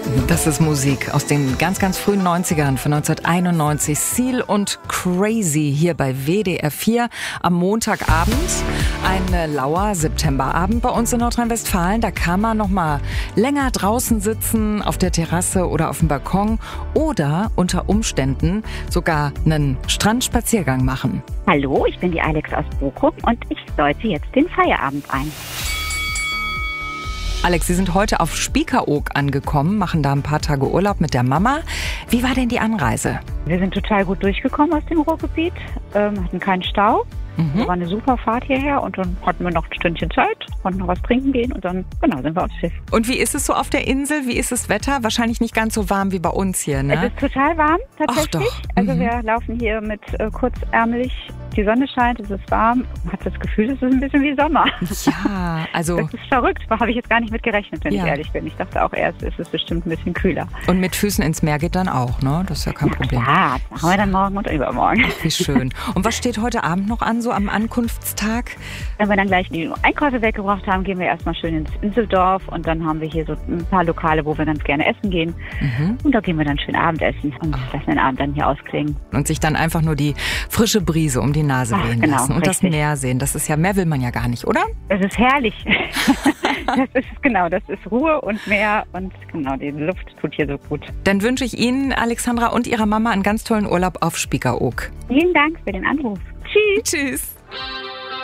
Das ist Musik aus den ganz, ganz frühen 90ern von 1991. Seal und Crazy hier bei WDR 4 am Montagabend. Ein lauer Septemberabend bei uns in Nordrhein-Westfalen. Da kann man noch mal länger draußen sitzen, auf der Terrasse oder auf dem Balkon oder unter Umständen sogar einen Strandspaziergang machen. Hallo, ich bin die Alex aus Bochum und ich läute jetzt den Feierabend ein. Alex, Sie sind heute auf Spiekeroog angekommen, machen da ein paar Tage Urlaub mit der Mama. Wie war denn die Anreise? Wir sind total gut durchgekommen aus dem Ruhrgebiet, hatten keinen Stau. War eine super Fahrt hierher und dann hatten wir noch ein Stündchen Zeit, konnten noch was trinken gehen und dann sind wir aufs Schiff. Und wie ist es so auf der Insel? Wie ist das Wetter? Wahrscheinlich nicht ganz so warm wie bei uns hier, ne? Es ist total warm tatsächlich. Ach doch. Also wir laufen hier mit kurzärmelig. Die Sonne scheint, es ist warm. Man hat das Gefühl, es ist ein bisschen wie Sommer. Ja, also... Das ist verrückt. Da habe ich jetzt gar nicht mit gerechnet, wenn ich ehrlich bin. Ich dachte auch erst, es ist bestimmt ein bisschen kühler. Und mit Füßen ins Meer geht dann auch, ne? Das ist ja kein Problem. Ja, das machen wir dann morgen und übermorgen. Ach, wie schön. Und was steht heute Abend noch an, so am Ankunftstag? Wenn wir dann gleich die Einkäufe weggebracht haben, gehen wir erstmal schön ins Inseldorf und dann haben wir hier so ein paar Lokale, wo wir ganz gerne essen gehen. Und da gehen wir dann schön Abendessen und lassen den Abend dann hier ausklingen. Und sich dann einfach nur die frische Brise um die Nase wehen lassen und richtig. Das Meer sehen. Das ist ja, mehr will man ja gar nicht, oder? Das ist herrlich. Das ist Ruhe und Meer und genau, die Luft tut hier so gut. Dann wünsche ich Ihnen, Alexandra, und Ihrer Mama einen ganz tollen Urlaub auf Spiekeroog. Vielen Dank für den Anruf. Tschüss. Tschüss.